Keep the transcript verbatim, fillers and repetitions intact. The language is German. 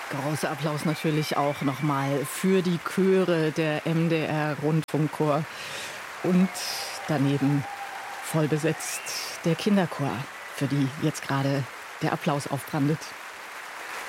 Großer Applaus natürlich auch nochmal für die Chöre der M D R Rundfunkchor und daneben voll besetzt der Kinderchor, für die jetzt gerade der Applaus aufbrandet.